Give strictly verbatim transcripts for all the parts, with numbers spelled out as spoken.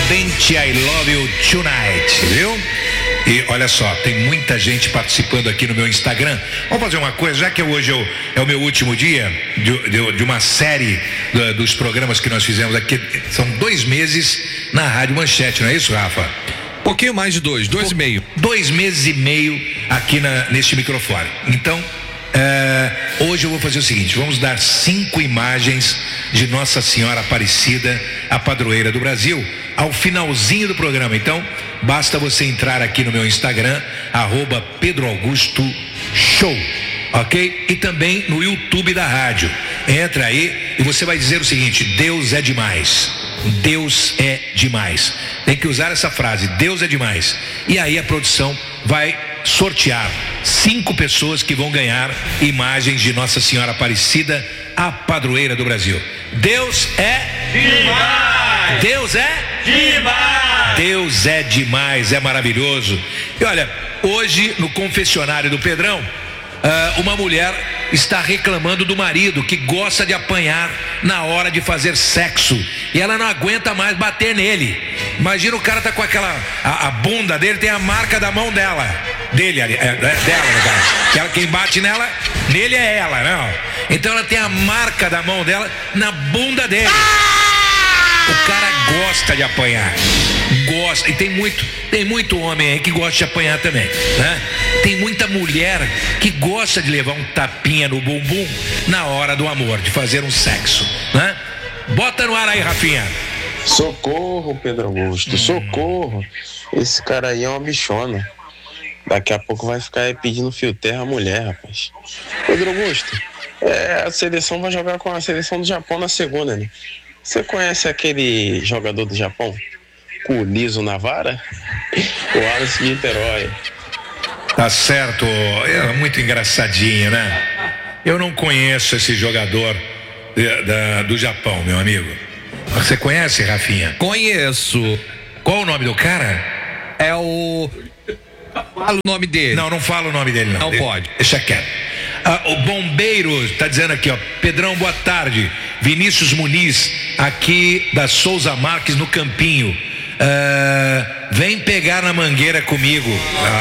Ardente I Love You Tonight, viu? E olha só, tem muita gente participando aqui no meu Instagram. Vamos fazer uma coisa, já que hoje é o, é o meu último dia de, de, de uma série do, dos programas que nós fizemos aqui. São dois meses na Rádio Manchete, não é isso, Rafa? Um pouquinho mais de dois, dois e meio. Dois meses e meio aqui na, neste microfone. Então, uh, hoje eu vou fazer o seguinte: vamos dar cinco imagens de Nossa Senhora Aparecida, a padroeira do Brasil, ao finalzinho do programa. Então, basta você entrar aqui no meu Instagram, arroba Pedro Augusto Show, ok? E também no YouTube da rádio. Entra aí e você vai dizer o seguinte: Deus é demais. Deus é demais. Tem que usar essa frase, Deus é demais. E aí a produção vai sortear cinco pessoas que vão ganhar imagens de Nossa Senhora Aparecida, a padroeira do Brasil. Deus é demais. Deus é demais. Deus é demais, é maravilhoso. E olha, hoje no confessionário do Pedrão, uh, uma mulher está reclamando do marido que gosta de apanhar na hora de fazer sexo e ela não aguenta mais bater nele. Imagina, o cara tá com aquela a, a bunda dele tem a marca da mão dela dele ali, é, é, dela no caso. Ela, quem bate nela nele é ela, não? Então ela tem a marca da mão dela na bunda dele. O cara gosta de apanhar, gosta, e tem muito, tem muito homem aí que gosta de apanhar também, né? Tem muita mulher que gosta de levar um tapinha no bumbum na hora do amor, de fazer um sexo, né? Bota no ar aí, Rafinha. Socorro, Pedro Augusto, hum. socorro. Esse cara aí é uma bichona. Daqui a pouco vai ficar aí pedindo fio terra a mulher, rapaz. Pedro Augusto, é, a seleção vai jogar com a seleção do Japão na segunda, né? Você conhece aquele jogador do Japão? Com o Liso Navara? O Alice de Niterói. Tá certo, é muito engraçadinho, né? Eu não conheço esse jogador de, da, do Japão, meu amigo. Você conhece, Rafinha? Conheço. Qual o nome do cara? É o... Fala o nome dele. Não, não fala o nome dele, não. Não pode. Deixa quieto. Ah, o bombeiro tá dizendo aqui, ó: Pedrão, boa tarde. Vinícius Muniz, aqui da Souza Marques, no Campinho. Ah, vem pegar na mangueira comigo.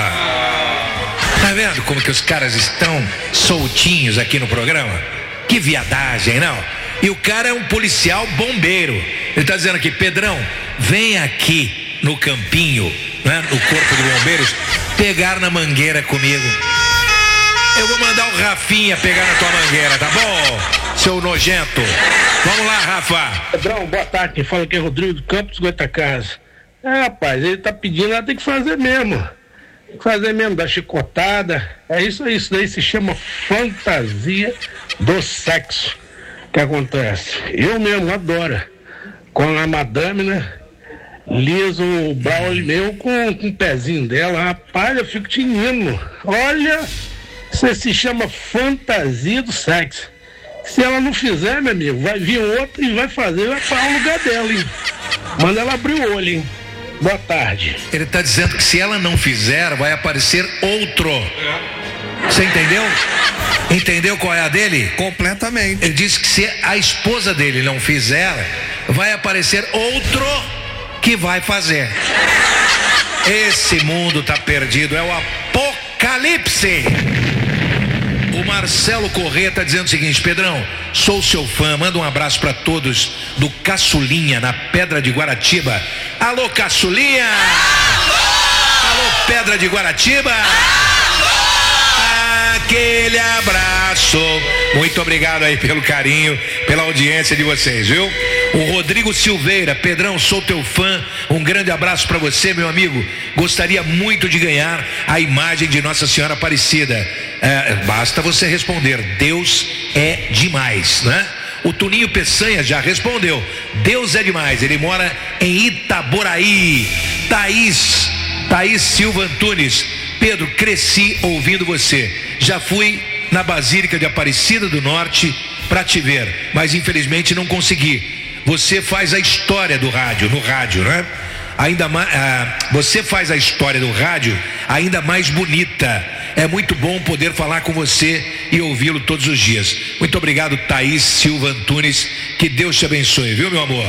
Ah. Tá vendo como que os caras estão soltinhos aqui no programa? Que viadagem, não? E o cara é um policial bombeiro. Ele tá dizendo aqui: Pedrão, vem aqui no Campinho, né, no Corpo de Bombeiros, pegar na mangueira comigo. Eu vou mandar o Rafinha pegar na tua mangueira, tá bom, seu nojento? Vamos lá, Rafa. Pedrão, boa tarde. Quem fala aqui é Rodrigo do Campos Goitacazes. É, rapaz, ele tá pedindo, ela tem que fazer mesmo. Tem que fazer mesmo, dar chicotada. É isso aí, isso daí se chama fantasia do sexo. O que acontece? Eu mesmo adoro. Com a madame, né? Liso o Braulio meu com, com o pezinho dela. Rapaz, eu fico tinindo. Olha, isso se chama fantasia do sexo. Se ela não fizer, meu amigo, vai vir outro e vai fazer, vai parar o lugar dela, hein? Manda ela abrir o olho, hein? Boa tarde. Ele tá dizendo que se ela não fizer, vai aparecer outro. Você entendeu? Entendeu qual é a dele? Completamente. Ele disse que se a esposa dele não fizer, vai aparecer outro que vai fazer. Esse mundo tá perdido, é o apocalipse. O Marcelo Corrêa tá dizendo o seguinte: Pedrão, sou seu fã, manda um abraço para todos do Caçulinha, na Pedra de Guaratiba. Alô, Caçulinha! Alô, Alô Pedra de Guaratiba! Alô! Aquele abraço. Muito obrigado aí pelo carinho, pela audiência de vocês, viu? O Rodrigo Silveira: Pedrão, sou teu fã, um grande abraço para você, meu amigo. Gostaria muito de ganhar a imagem de Nossa Senhora Aparecida. É, basta você responder: Deus é demais, né? O Tuninho Peçanha já respondeu: Deus é demais. Ele mora em Itaboraí. Thaís Thaís Silva Antunes: Pedro, cresci ouvindo você. Já fui na Basílica de Aparecida do Norte para te ver, mas infelizmente não consegui. Você faz a história do rádio, no rádio, né? Ainda mais, ah, você faz a história do rádio ainda mais bonita. É muito bom poder falar com você e ouvi-lo todos os dias. Muito obrigado, Thaís Silva Antunes. Que Deus te abençoe, viu, meu amor?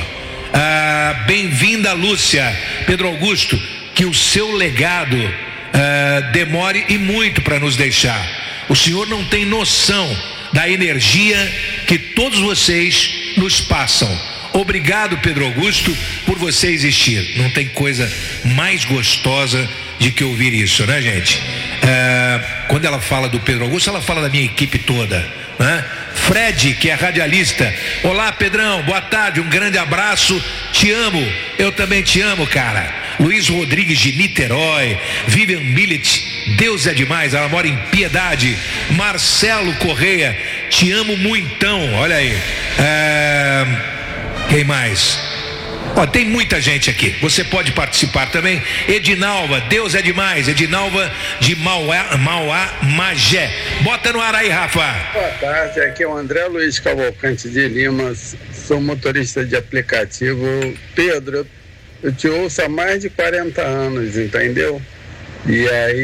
Ah, bem-vinda, Lúcia. Pedro Augusto, que o seu legado ah, demore e muito para nos deixar. O senhor não tem noção da energia que todos vocês nos passam. Obrigado, Pedro Augusto, por você existir. Não tem coisa mais gostosa de que ouvir isso, né, gente? É, quando ela fala do Pedro Augusto, ela fala da minha equipe toda, né? Fred, que é radialista. Olá, Pedrão, boa tarde, um grande abraço, te amo. Eu também te amo, cara. Luiz Rodrigues de Niterói. Vivian Millet, Deus é demais, ela mora em Piedade. Marcelo Correia, te amo muitão. Olha aí. É... Quem mais? Ó, tem muita gente aqui. Você pode participar também. Edinalva, Deus é demais. Edinalva de Mauá, Mauá, Magé. Bota no ar aí, Rafa. Boa tarde, aqui é o André Luiz Cavalcante de Lima. Sou motorista de aplicativo. Pedro, eu te ouço há mais de quarenta anos, entendeu? E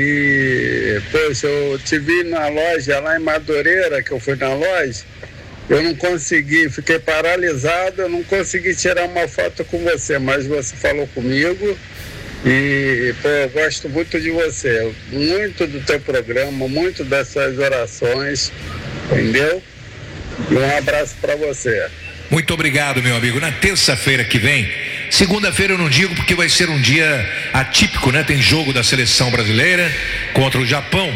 aí, poxa, eu te vi na loja lá em Madureira, que eu fui na loja. Eu não consegui, fiquei paralisado, eu não consegui tirar uma foto com você, mas você falou comigo e, pô, eu gosto muito de você, muito do teu programa, muito das suas orações, entendeu? E um abraço para você. Muito obrigado, meu amigo. Na terça-feira que vem, segunda-feira eu não digo porque vai ser um dia atípico, né? Tem jogo da seleção brasileira contra o Japão.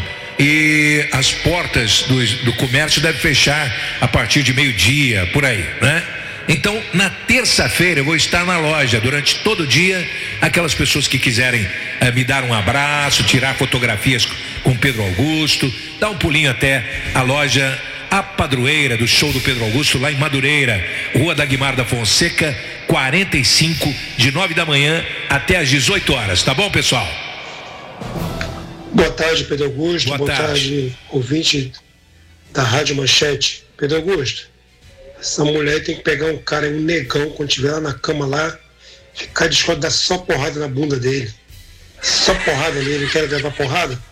E as portas do, do comércio devem fechar a partir de meio-dia, por aí, né? Então, na terça-feira eu vou estar na loja durante todo o dia. Aquelas pessoas que quiserem eh, me dar um abraço, tirar fotografias com Pedro Augusto, dar um pulinho até a loja A Padroeira do show do Pedro Augusto, lá em Madureira, Rua da Guimar da Fonseca, quarenta e cinco, de nove da manhã até às dezoito horas, tá bom, pessoal? Boa tarde, Pedro Augusto. Boa, Boa tarde. tarde, ouvinte da Rádio Manchete. Pedro Augusto, essa mulher tem que pegar um cara, um negão, quando estiver lá na cama lá, ficar de escola, dar só porrada na bunda dele. Só porrada nele, não quer levar porrada?